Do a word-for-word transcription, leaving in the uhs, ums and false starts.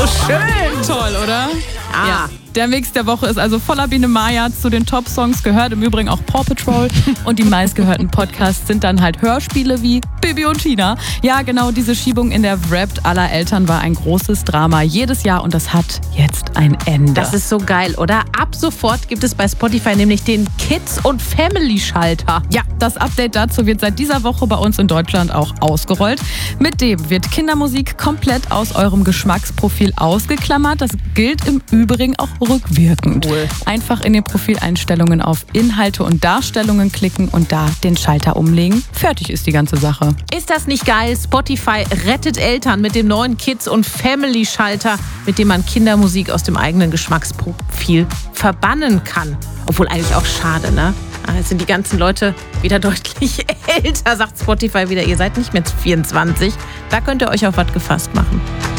so schön. Toll, oder? Ah. Ja. Der Mix der Woche ist also voller Biene Maya. Zu den Top-Songs gehört im Übrigen auch Paw Patrol. Und die meistgehörten Podcasts sind dann halt Hörspiele wie Bibi und Tina. Ja, genau, diese Schiebung in der Wrapped aller Eltern war ein großes Drama jedes Jahr und das hat jetzt ein Ende. Das ist so geil, oder? Ab sofort gibt es bei Spotify nämlich den Kids- und Family-Schalter. Ja, das Update dazu wird seit dieser Woche bei uns in Deutschland auch ausgerollt. Mit dem wird Kindermusik komplett aus eurem Geschmacksprofil ausgeklammert. Das gilt im Übrigen auch rückwirkend. Cool. Einfach in den Profileinstellungen auf Inhalte und Darstellungen klicken und da den Schalter umlegen. Fertig ist die ganze Sache. Ist das nicht geil? Spotify rettet Eltern mit dem neuen Kids- und Family-Schalter, mit dem man Kindermusik aus dem eigenen Geschmacksprofil verbannen kann. Obwohl eigentlich auch schade, ne? Jetzt sind die ganzen Leute wieder deutlich älter, sagt Spotify wieder. Ihr seid nicht mehr vierundzwanzig. Da könnt ihr euch auf was gefasst machen.